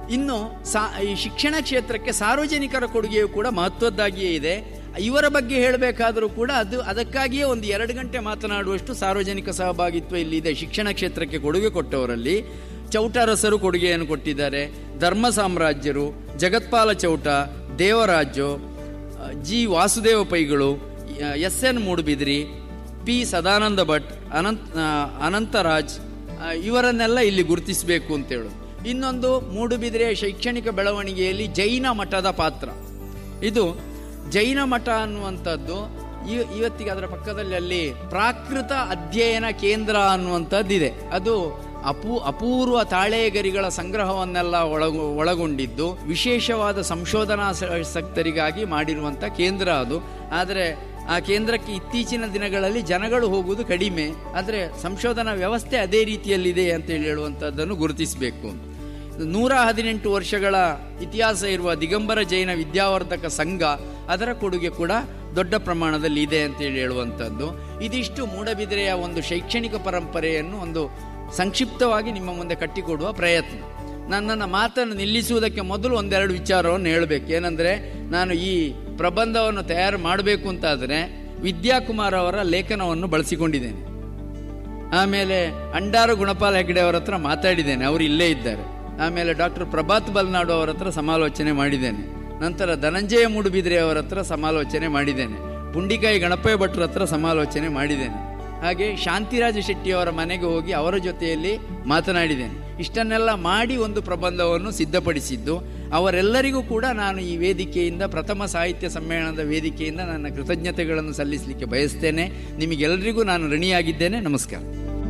ಇನ್ನು ಈ ಶಿಕ್ಷಣ ಕ್ಷೇತ್ರಕ್ಕೆ ಸಾರ್ವಜನಿಕರ ಕೊಡುಗೆಯೂ ಕೂಡ ಮಹತ್ವದ್ದಾಗಿಯೇ ಇದೆ. ಇವರ ಬಗ್ಗೆ ಹೇಳಬೇಕಾದರೂ ಕೂಡ ಅದಕ್ಕಾಗಿಯೇ ಒಂದು 2 ಗಂಟೆ ಮಾತನಾಡುವಷ್ಟು ಸಾರ್ವಜನಿಕ ಸಹಭಾಗಿತ್ವ ಇಲ್ಲಿದೆ. ಶಿಕ್ಷಣ ಕ್ಷೇತ್ರಕ್ಕೆ ಕೊಡುಗೆ ಕೊಟ್ಟವರಲ್ಲಿ ಚೌಟರಸರು ಕೊಡುಗೆಯನ್ನು ಕೊಟ್ಟಿದ್ದಾರೆ. ಧರ್ಮ ಸಾಮ್ರಾಜ್ಯರು, ಜಗತ್ಪಾಲ ಚೌಟ, ದೇವರಾಜು, ಜಿ ವಾಸುದೇವ ಪೈಗಳು, ಎಸ್.ಎನ್. ಮೂಡುಬಿದಿರಿ, ಪಿ ಸದಾನಂದ ಭಟ್, ಅನಂತರಾಜ್, ಇವರನ್ನೆಲ್ಲ ಇಲ್ಲಿ ಗುರುತಿಸಬೇಕು ಅಂತೇಳು. ಇನ್ನೊಂದು, ಮೂಡುಬಿದಿರೆಯ ಶೈಕ್ಷಣಿಕ ಬೆಳವಣಿಗೆಯಲ್ಲಿ ಜೈನ ಮಠದ ಪಾತ್ರ. ಇದು ಜೈನ ಮಠ ಅನ್ನುವಂಥದ್ದು ಇವತ್ತಿಗೆ ಅದರ ಪಕ್ಕದಲ್ಲಿ ಅಲ್ಲಿ ಪ್ರಾಕೃತ ಅಧ್ಯಯನ ಕೇಂದ್ರ ಅನ್ನುವಂಥದ್ದಿದೆ. ಅದು ಅಪೂರ್ವ ತಾಳೆಗರಿಗಳ ಸಂಗ್ರಹವನ್ನೆಲ್ಲ ಒಳಗೊಂಡಿದ್ದು ವಿಶೇಷವಾದ ಸಂಶೋಧನಾಸಕ್ತರಿಗಾಗಿ ಮಾಡಿರುವಂಥ ಕೇಂದ್ರ ಅದು. ಆದರೆ ಆ ಕೇಂದ್ರಕ್ಕೆ ಇತ್ತೀಚಿನ ದಿನಗಳಲ್ಲಿ ಜನಗಳು ಹೋಗುವುದು ಕಡಿಮೆ. ಆದರೆ ಸಂಶೋಧನಾ ವ್ಯವಸ್ಥೆ ಅದೇ ರೀತಿಯಲ್ಲಿದೆ ಅಂತೇಳಿ ಹೇಳುವಂಥದ್ದನ್ನು ಗುರುತಿಸಬೇಕು. 118 ವರ್ಷಗಳ ಇತಿಹಾಸ ಇರುವ ದಿಗಂಬರ ಜೈನ ವಿದ್ಯಾವರ್ಧಕ ಸಂಘ, ಅದರ ಕೊಡುಗೆ ಕೂಡ ದೊಡ್ಡ ಪ್ರಮಾಣದಲ್ಲಿ ಇದೆ ಅಂತೇಳಿ ಹೇಳುವಂಥದ್ದು. ಇದಿಷ್ಟು ಮೂಡಬಿದಿರೆಯ ಒಂದು ಶೈಕ್ಷಣಿಕ ಪರಂಪರೆಯನ್ನು ಒಂದು ಸಂಕ್ಷಿಪ್ತವಾಗಿ ನಿಮ್ಮ ಮುಂದೆ ಕಟ್ಟಿಕೊಡುವ ಪ್ರಯತ್ನ. ನನ್ನ ಮಾತನ್ನು ನಿಲ್ಲಿಸುವುದಕ್ಕೆ ಮೊದಲು 1-2 ವಿಚಾರವನ್ನು ಹೇಳಬೇಕು. ಏನಂದರೆ, ನಾನು ಈ ಪ್ರಬಂಧವನ್ನು ತಯಾರು ಮಾಡಬೇಕು ಅಂತಾದರೆ ವಿದ್ಯಾಕುಮಾರ್ ಅವರ ಲೇಖನವನ್ನು ಬಳಸಿಕೊಂಡಿದ್ದೇನೆ. ಆಮೇಲೆ ಅಂಡಾರು ಗುಣಪಾಲ ಹೆಗಡೆ ಅವರ ಹತ್ರ ಮಾತಾಡಿದ್ದೇನೆ, ಅವರು ಇಲ್ಲೇ ಇದ್ದಾರೆ. ಆಮೇಲೆ ಡಾಕ್ಟರ್ ಪ್ರಭಾತ್ ಬಲ್ನಾಡು ಅವರ ಹತ್ರ ಸಮಾಲೋಚನೆ ಮಾಡಿದ್ದೇನೆ. ನಂತರ ಧನಂಜಯ ಮೂಡುಬಿದಿರೆ ಅವರ ಹತ್ರ ಸಮಾಲೋಚನೆ ಮಾಡಿದ್ದೇನೆ. ಪುಂಡಿಕಾಯಿ ಗಣಪಯ್ಯ ಭಟ್ರ ಹತ್ರ ಸಮಾಲೋಚನೆ ಮಾಡಿದ್ದೇನೆ. ಹಾಗೆ ಶಾಂತಿರಾಜ ಶೆಟ್ಟಿಯವರ ಮನೆಗೆ ಹೋಗಿ ಅವರ ಜೊತೆಯಲ್ಲಿ ಮಾತನಾಡಿದ್ದೇನೆ. ಇಷ್ಟನ್ನೆಲ್ಲ ಮಾಡಿ ಒಂದು ಪ್ರಬಂಧವನ್ನು ಸಿದ್ಧಪಡಿಸಿದ್ದು. ಅವರೆಲ್ಲರಿಗೂ ಕೂಡ ನಾನು ಈ ವೇದಿಕೆಯಿಂದ, ಪ್ರಥಮ ಸಾಹಿತ್ಯ ಸಮ್ಮೇಳನದ ವೇದಿಕೆಯಿಂದ ನನ್ನ ಕೃತಜ್ಞತೆಗಳನ್ನು ಸಲ್ಲಿಸಲಿಕ್ಕೆ ಬಯಸ್ತೇನೆ. ನಿಮಗೆಲ್ಲರಿಗೂ ನಾನು ಋಣಿಯಾಗಿದ್ದೇನೆ. ನಮಸ್ಕಾರ.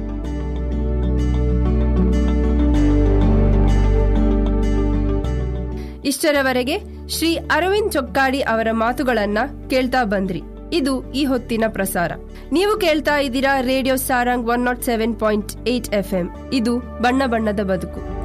ಇಷ್ಟರವರೆಗೆ ಶ್ರೀ ಅರವಿಂದ್ ಚೊಕ್ಕಾಡಿ ಅವರ ಮಾತುಗಳನ್ನ ಕೇಳ್ತಾ ಬಂದ್ರಿ. ಇದು ಈ ಹೊತ್ತಿನ ಪ್ರಸಾರ. ನೀವು ಕೇಳ್ತಾ ಇದ್ದೀರಾ ರೇಡಿಯೋ ಸಾರಂಗ್ 107.8 FM. ಇದು ಬಣ್ಣ ಬಣ್ಣದ ಬದುಕು.